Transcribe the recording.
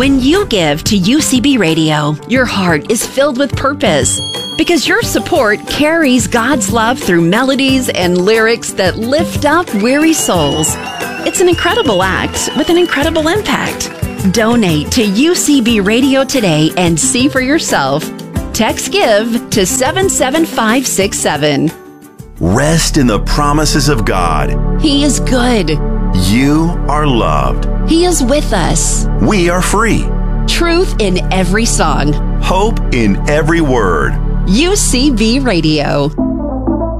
When you give to UCB Radio, your heart is filled with purpose because your support carries God's love through melodies and lyrics that lift up weary souls. It's an incredible act with an incredible impact. Donate to UCB Radio today and see for yourself. Text GIVE to 77567. Rest in the promises of God. He is good. You are loved. He is with us. We are free. Truth in every song. Hope in every word. UCB Radio.